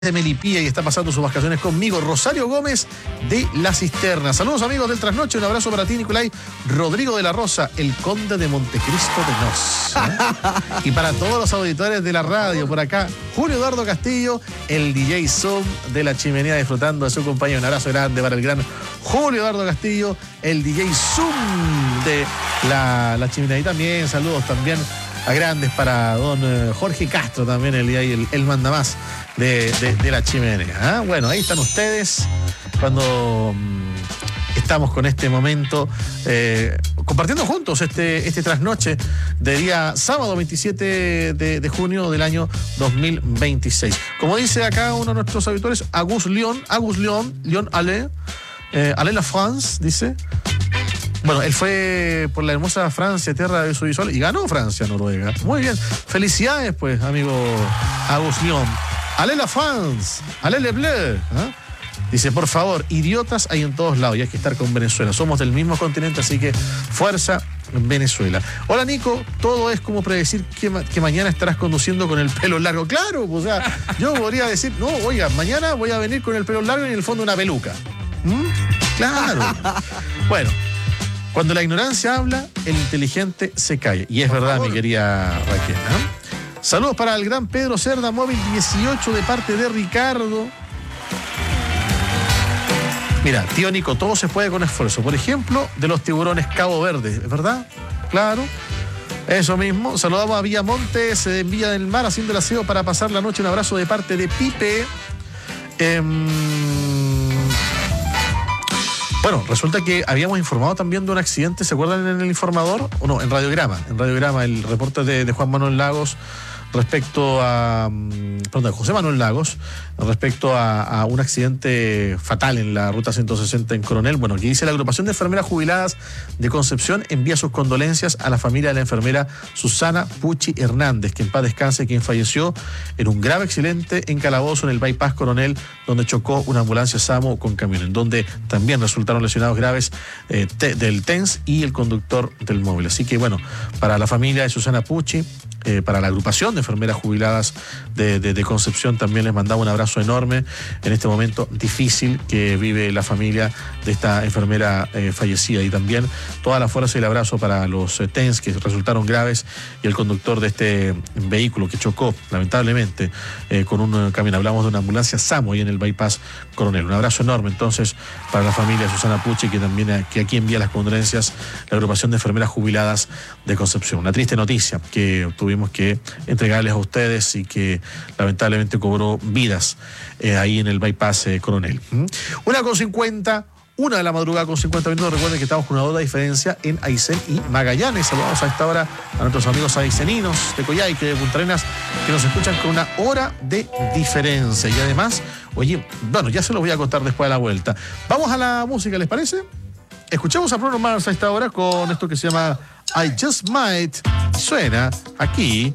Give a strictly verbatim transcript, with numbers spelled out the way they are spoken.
de Melipilla y está pasando sus vacaciones conmigo, Rosario Gómez de La Cisterna. Saludos amigos del Trasnoche, un abrazo para ti, Nicolai. Rodrigo de la Rosa, el conde de Montecristo de Nos, ¿eh? Y para todos los auditores de la radio, por acá, Julio Eduardo Castillo, el D J Zoom de La Chimenea, disfrutando de su compañía. Un abrazo grande para el gran Julio Eduardo Castillo, el D J Zoom de La, la Chimenea. Y también saludos también a grandes para don eh, Jorge Castro, también el, el, el manda más de, de, de La Chimenea, ¿eh? Bueno, ahí están ustedes cuando mmm, estamos con este momento eh, compartiendo juntos este, este trasnoche de día sábado veintisiete de, de junio del año dos mil veintiséis. Como dice acá uno de nuestros habituales, Agus León, Agus León, León Ale, eh, Ale la France, dice. Bueno, él fue por la hermosa Francia, tierra de su visual, y ganó Francia, Noruega. Muy bien. Felicidades, pues, amigo Agus León. Allez la France, allez le bleu. ¿Eh? Dice, por favor, idiotas hay en todos lados y hay que estar con Venezuela. Somos del mismo continente, así que fuerza Venezuela. Hola, Nico. Todo es como predecir que, ma- que mañana estarás conduciendo con el pelo largo. Claro, pues, o sea, yo podría decir, no, oiga, mañana voy a venir con el pelo largo y en el fondo una peluca. ¿Mm? Claro. Bueno. Cuando la ignorancia habla, el inteligente se calla. Y es Por verdad, favor. Mi querida Raquel, ¿eh? Saludos para el gran Pedro Cerda, móvil dieciocho, de parte de Ricardo. Mira, tío Nico, todo se puede con esfuerzo. Por ejemplo, de los tiburones Cabo Verde, ¿es verdad? Claro. Eso mismo. Saludamos a Villamontes, en Villa del Mar, haciendo el aseo para pasar la noche. Un abrazo de parte de Pipe. Eh, Bueno, resulta que habíamos informado también de un accidente, ¿se acuerdan en el informador? O no, en Radiograma, en Radiograma, el reporte de, de Juan Manuel Lagos respecto a, perdón, de José Manuel Lagos, respecto a, a un accidente fatal en la ruta ciento sesenta en Coronel. Bueno, aquí dice: la agrupación de enfermeras jubiladas de Concepción envía sus condolencias a la familia de la enfermera Susana Pucci Hernández, que en paz descanse, quien falleció en un grave accidente en Calabozo, en el Bypass Coronel, donde chocó una ambulancia SAMU con camión, en donde también resultaron lesionados graves eh, te, del T E N S y el conductor del móvil. Así que bueno, para la familia de Susana Pucci, Eh, para la agrupación de enfermeras jubiladas de, de, de Concepción, también les mandaba un abrazo enorme en este momento difícil que vive la familia de esta enfermera eh, fallecida, y también toda la fuerza y el abrazo para los eh, T E N S que resultaron graves y el conductor de este vehículo que chocó lamentablemente eh, con un uh, camión. Hablamos de una ambulancia SAMU ahí en el Bypass Coronel. Un abrazo enorme entonces para la familia de Susana Pucci, que también eh, que aquí envía las condolencias la agrupación de enfermeras jubiladas de Concepción. Una triste noticia que tuvimos tuvimos que entregarles a ustedes y que lamentablemente cobró vidas eh, ahí en el Bypass eh, Coronel. ¿Mm? Una con cincuenta, una de la madrugada con cincuenta minutos. Recuerden que estamos con una hora de diferencia en Aysén y Magallanes. Saludamos a esta hora a nuestros amigos ayseninos de Coyhaique, de Punta Arenas, que nos escuchan con una hora de diferencia. Y además, oye, bueno, ya se los voy a contar después de la vuelta. Vamos a la música, ¿les parece? Escuchamos a Bruno Mars a esta hora con esto que se llama I Just Might. Suena aquí